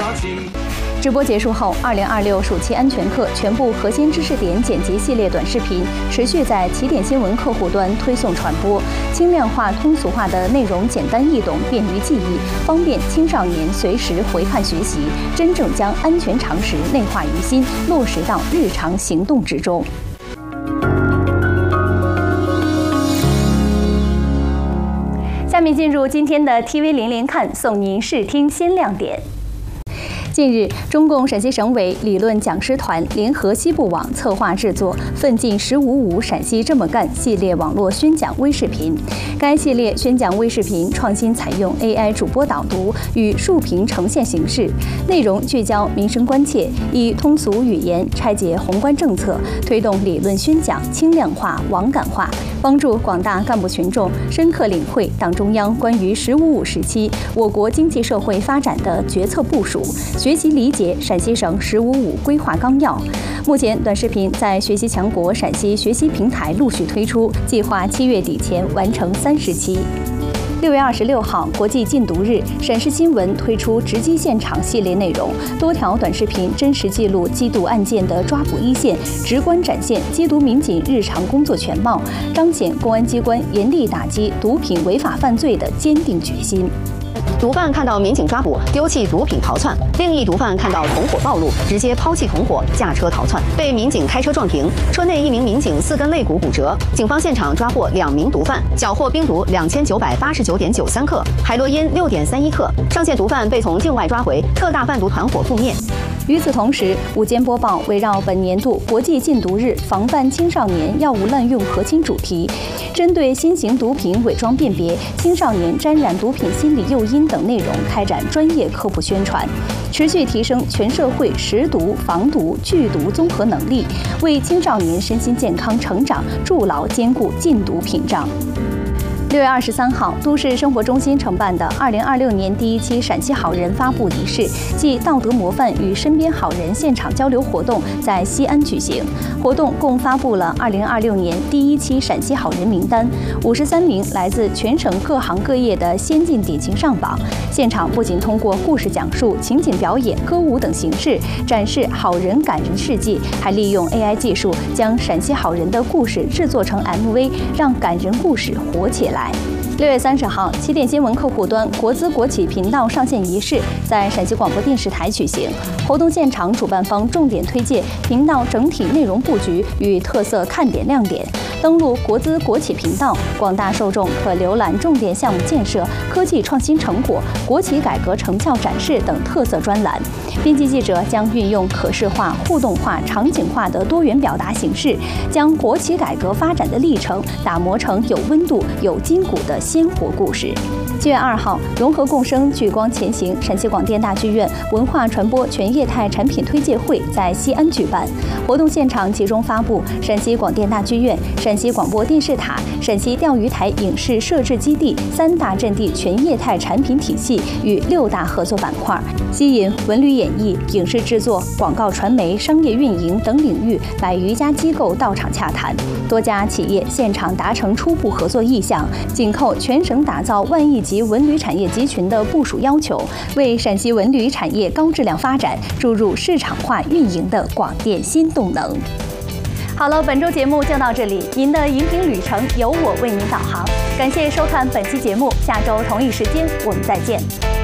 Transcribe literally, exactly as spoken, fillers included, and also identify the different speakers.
Speaker 1: 直播结束后，二零二六暑期安全课全部核心知识点剪辑系列短视频持续在起点新闻客户端推送传播，轻量化、通俗化的内容简单易懂、便于记忆，方便青少年随时回看学习，真正将安全常识内化于心，落实到日常行动之中。下面进入今天的 T V 连连看，送您视听新亮点。近日，中共陕西省委理论讲师团联合西部网策划制作“奋进十五五陕西这么干”系列网络宣讲微视频。该系列宣讲微视频创新采用 A I 主播导读与竖屏呈现形式，内容聚焦民生关切，以通俗语言拆解宏观政策，推动理论宣讲轻量化、网感化，帮助广大干部群众深刻领会党中央关于“十五五”时期我国经济社会发展的决策部署，学习理解陕西省“十五五”规划纲要。目前，短视频在学习强国陕西学习平台陆续推出，计划七月底前完成三十期。六月二十六号，国际禁毒日，陕视新闻推出直击现场系列内容，多条短视频真实记录缉毒案件的抓捕一线，直观展现缉毒民警日常工作全貌，彰显公安机关严厉打击毒品违法犯罪的坚定决心。
Speaker 2: 毒贩看到民警抓捕，丢弃毒品逃窜；另一毒贩看到同伙暴露，直接抛弃同伙，驾车逃窜，被民警开车撞停。车内一名民警四根肋骨骨折，警方现场抓获两名毒贩，缴获冰毒两千九百八十九点九三克，海洛因六点三一克。上线毒贩被从境外抓回，特大贩毒团伙覆灭。
Speaker 1: 与此同时，午间播报围绕本年度国际禁毒日防范青少年药物滥用核心主题，针对新型毒品伪装辨别、青少年沾染毒品心理诱因等内容开展专业科普宣传，持续提升全社会识毒、防毒、拒毒综合能力，为青少年身心健康成长筑牢坚固禁毒屏障。六月二十三号，都市生活中心承办的二零二六年第一期陕西好人发布仪式暨道德模范与身边好人现场交流活动在西安举行。活动共发布了二零二六年第一期陕西好人名单，五十三名来自全省各行各业的先进典型上榜。现场不仅通过故事讲述、情景表演、歌舞等形式展示好人感人事迹，还利用 A I 技术将陕西好人的故事制作成 M V， 让感人故事活起来。六月三十号，起点新闻客户端国资国企频道上线仪式在陕西广播电视台举行。活动现场，主办方重点推介频道整体内容布局与特色看点亮点。登录国资国企频道，广大受众可浏览重点项目建设、科技创新成果、国企改革成效展示等特色专栏。编辑记者将运用可视化、互动化、场景化的多元表达形式，将国企改革发展的历程打磨成有温度、有筋骨的鲜活故事。七月二号，融合共生，聚光前行，陕西广电大剧院文化传播全业态产品推介会在西安举办。活动现场集中发布陕西广电大剧院、陕西广播电视塔、陕西钓鱼台影视摄制基地三大阵地全业态产品体系与六大合作板块，吸引文旅演艺、影视制作、广告传媒、商业运营等领域百余家机构到场洽谈。多家企业现场达成初步合作意向，紧扣全省打造万亿级文旅产业集群的部署要求，为陕西文旅产业高质量发展注入市场化运营的广电新动能。好了，本周节目就到这里，您的荧屏旅程由我为您导航。感谢收看本期节目，下周同一时间我们再见。